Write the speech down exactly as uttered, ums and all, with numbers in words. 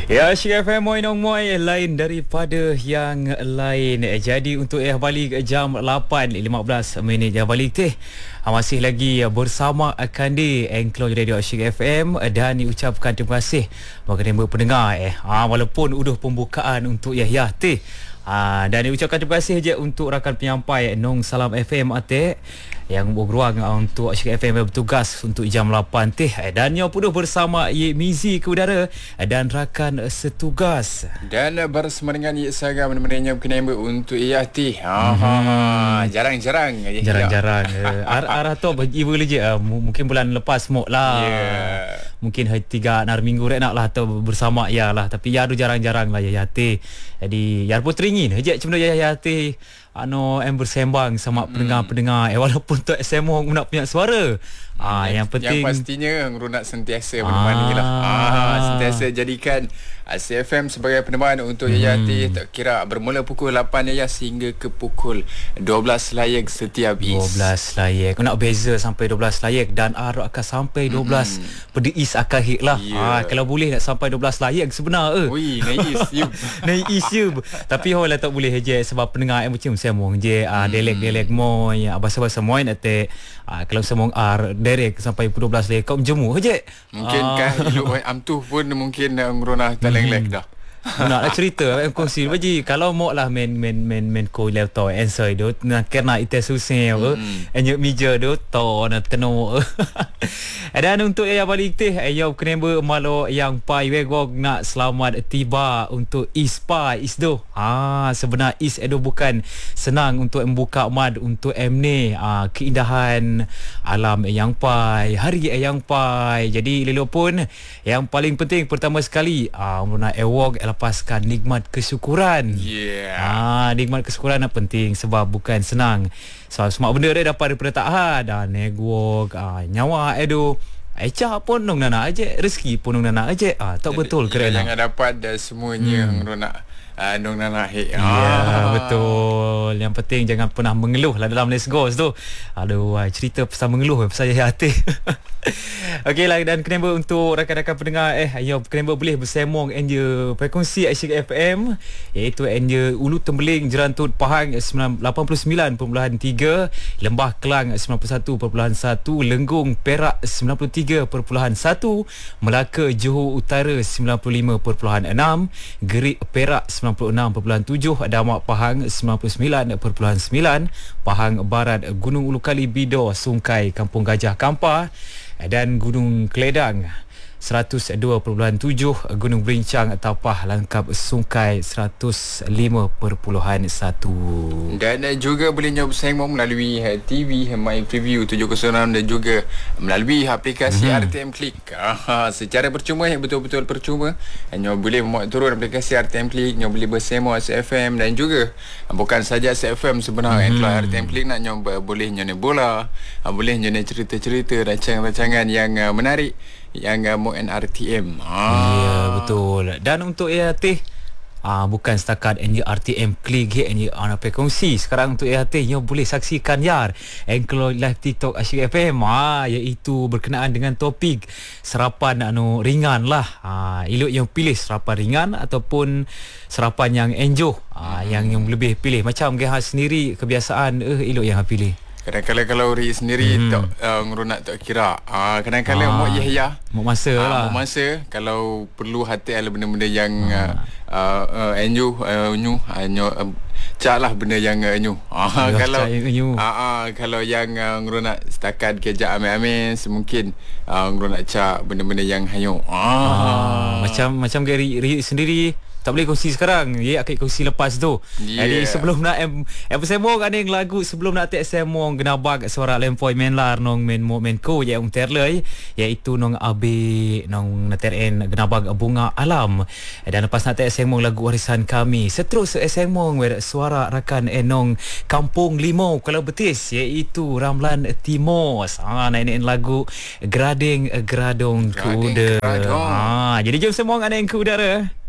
Ya, Syik F M Moy Nong Moy lain daripada yang lain. Jadi untuk eh balik jam lapan lima belas minit yang balik teh masih lagi bersama Kandi Engklo Radio Syik F M dan diucapkan terima kasih bagi pendengar eh ha, walaupun udah pembukaan untuk Yahya teh. Ha, dan diucapkan terima kasih je untuk rakan penyampai Nong Salam F M Ate yang bergeruang untuk Syik F M bertugas untuk jam lapan teh, dan yang pun bersama Ye Mizi ke udara dan rakan setugas dan bersama dengan Ye Saga menemaninya berkenaan untuk Yati. Ha mm-hmm. jarang-jarang jarang-jarang arah tu ibu je mungkin bulan lepas mok lah. Yeah. Mungkin hari tiga hari minggu rek nak lah atau bersama ya lah, tapi ya tu jarang-jarang lah ya Yati. Jadi ya pun teringin hejak cuma ya Yati ano em bersembang sama hmm. pendengar-pendengar eh, walaupun tak semua nak punya suara. Ah yang, yang penting yang pastinya Ngru nak sentiasa menemani lah. Ah sentiasa jadikan C F M sebagai peneman untuk hmm. Yayati, tak kira bermula pukul lapan ya sehingga ke pukul dua belas layak setiap is. dua belas layak. Nak beza sampai dua belas layak dan arah akan sampai dua belas hmm. pada is akan hit lah. Yeah. Ah kalau boleh nak sampai dua belas layak sebenar eh. Ui, naik is you. Naik is you. Tapi hol tak boleh je sebab pendengar yang macam semua je ah hmm. delek-delek moy, bahasa-bahasa moy nak te ah kalau semua ar derek sampai dua belas layak kau menjemu je. Mungkinkah ah. Iluk am tu pun mungkin Ngrona taleng-lek dah. Nak lah cerita em kongsi baji kalau mau lah main main main main ko laptop answer do nak kena itu susah apa enjak meja do to nak teno. Dan untuk yang balik teh ayo kena malo yang pai wegog nak selamat tiba untuk ispa isdo. Ah sebenar is edo bukan senang untuk membuka mad untuk em ni ah keindahan alam yang pai hari yang pai. Jadi lelo pun yang paling penting pertama sekali ah nak ewog lepaskan nikmat kesyukuran. Yeah. Ah, nikmat kesyukuran yang penting sebab bukan senang. Sebab semua benda dia dapat daripada taat dan network, ah, nyawa edo. Eca pun nong nana aja, rezeki pun nong nana aja. Ah, tak betul kerana yang dapat dah semuanya hmm. Nong nana Uh, nong nana hek. Ya, ah. betul. Yang penting jangan pernah mengeluh lah dalam Let's Go tu. Aduh, cerita pasal mengeluh pasal hati. Okey lah, dan kena untuk rakan-rakan pendengar eh ayo kena boleh bersemong enje frekuensi Syik F M iaitu enje Ulu Tembeling Jerantut Pahang lapan puluh sembilan perpuluhan tiga, Lembah Kelang sembilan puluh satu perpuluhan satu, Lenggong Perak sembilan puluh tiga perpuluhan satu, Melaka Johor Utara sembilan puluh lima perpuluhan enam, Gerik Perak sembilan puluh enam perpuluhan tujuh, Damak Pahang sembilan puluh sembilan perpuluhan sembilan, Pahang Barat Gunung Ulu Kali Bido Sungkai Kampung Gajah Kampar, dan Gunung Keledang seratus dua perpuluhan tujuh, Gunung Berincang Tapah Langkap Sungkai seratus lima perpuluhan satu. Dan juga boleh nyoba sembang melalui T V My Preview tujuh kosong enam dan juga melalui aplikasi hmm. R T M Click. Aha, secara percuma, betul-betul percuma. Nyoba boleh memuat turun aplikasi R T M Click, nyoba boleh bersembang C F M dan juga bukan saja C F M sebenarnya. Hmm. Kalau R T M Click nak nyoba boleh nyoba bola, boleh nyoba cerita-cerita rancangan-rancangan yang menarik yang uh, N R T M. Ah. Ya, betul. Dan untuk A R T ah bukan setakat N R T M klik ke N R T kongsi. Sekarang untuk A R T nyo boleh saksikan yar Engklo live TikTok Syik F M ah iaitu berkenaan dengan topik sarapan anu ringan lah. Ah ilok yang pilih sarapan ringan ataupun sarapan yang enjoy ah hmm. yang yang lebih pilih macam gaya sendiri kebiasaan eh ilok yang pilih. Kadang-kadang kalau Ri sendiri hmm. tak uh, ngerunak tak kira. Ah uh, kadang-kadang ah, mau Yahya, mau masa uh, lah. Mau masa kalau perlu hati ada benda-benda yang ah. uh, uh, enyu uh, nyu anyo uh, cak lah benda yang uh, nyu. Ah uh, kalau ah uh, kalau yang uh, ngerunak setakat kerja ame-ame mungkin uh, ngerunak cak benda-benda yang hanyu. Ah uh. macam macam Gary Ri sendiri tak boleh kongsi sekarang, ya akan kongsi lepas tu. Yeah. Jadi sebelum nak em em semong ada yang lagu sebelum nak tek semong genabag suara lempoi menlar nong men mo men ko ya ung terlei iaitu nong abi nong nateren genabag bunga alam. Dan lepas nak tek semong lagu warisan kami seterus semong wer suara rakan enong Kampung Limau kalau betis iaitu Ramlan Timos. Ah naik lagu Grading Gradong ke udara. Ah jadi jom semong ada yang ke udara.